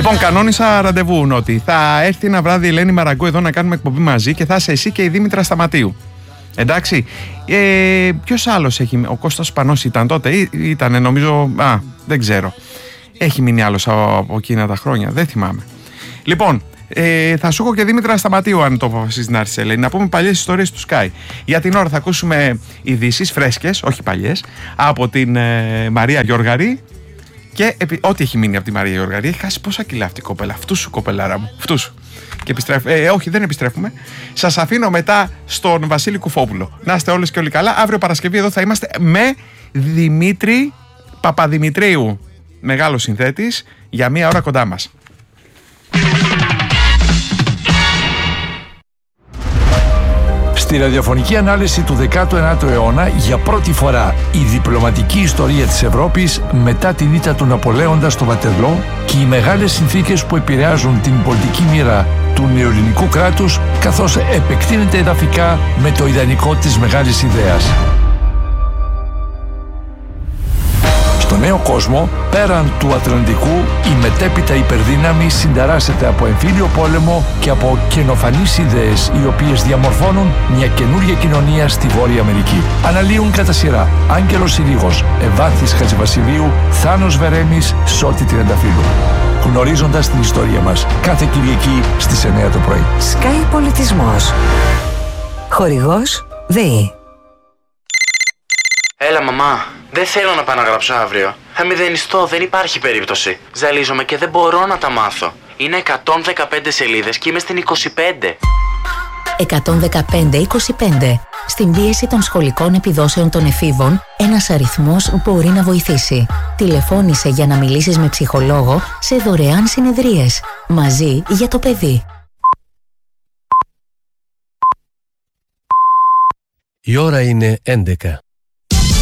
Λοιπόν, κανόνισα ραντεβού, Νότι. Θα έρθει ένα βράδυ η Ελένη Μαραγκού εδώ να κάνουμε εκπομπή μαζί και θα είσαι εσύ και η Δήμητρα Σταματίου. Εντάξει. Ποιος άλλος έχει. Ο Κώστας Πανός ήταν τότε. Ήτανε, νομίζω. Δεν ξέρω. Έχει μείνει άλλος από εκείνα τα χρόνια. Δεν θυμάμαι. Λοιπόν, θα σου έχω και Δήμητρα Σταματίου, αν το αποφασίσεις να έρθεις, Ελένη, να πούμε παλιές ιστορίες του Sky. Για την ώρα θα ακούσουμε ειδήσεις φρέσκες, όχι παλιές, από την Μαρία Γιώργαρη. Και ό,τι έχει μείνει από τη Μαρία Γιώργαρη, έχει χάσει πόσα κιλά αυτή η κοπέλα. Αυτού σου, κοπελάρα μου. Αυτού σου. Και επιστρέφουμε. Όχι, δεν επιστρέφουμε. Σας αφήνω μετά στον Βασίλη Κουφόπουλο. Να είστε όλες και όλοι καλά. Αύριο Παρασκευή εδώ θα είμαστε με Δημήτρη Παπαδημητρίου. Μεγάλος συνθέτης, για μία ώρα κοντά μας. Στη ραδιοφωνική ανάλυση του 19ου αιώνα, για πρώτη φορά η διπλωματική ιστορία της Ευρώπης μετά την ήττα του Ναπολέοντα στο Βατερλό και οι μεγάλες συνθήκες που επηρεάζουν την πολιτική μοίρα του νεοελληνικού κράτους, καθώς επεκτείνεται εδαφικά με το ιδανικό της μεγάλης ιδέας. Στο νέο κόσμο, πέραν του Ατλαντικού, η μετέπειτα υπερδύναμη συνταράσσεται από εμφύλιο πόλεμο και από καινοφανείς ιδέες, οι οποίες διαμορφώνουν μια καινούργια κοινωνία στη Βόρεια Αμερική. Αναλύουν κατά σειρά Άγγελος Συρίγος, Ευάθης Χατζηβασιλείου, Θάνος Βερέμης, Σώτη Τριανταφύλου. Γνωρίζοντας την ιστορία μας, κάθε Κυριακή στις 9 το πρωί. Sky Πολιτισμός. Χορηγός ΔΕΗ. Έλα, μαμά. Δεν θέλω να πάω να γράψω αύριο. Θα μηδενιστώ, δεν υπάρχει περίπτωση. Ζαλίζομαι και δεν μπορώ να τα μάθω. Είναι 115 σελίδες και είμαι στην 25. 115-25. Στην πίεση των σχολικών επιδόσεων των εφήβων, ένας αριθμός μπορεί να βοηθήσει. Τηλεφώνησε για να μιλήσεις με ψυχολόγο σε δωρεάν συνεδρίες. Μαζί για το παιδί. Η ώρα είναι 11.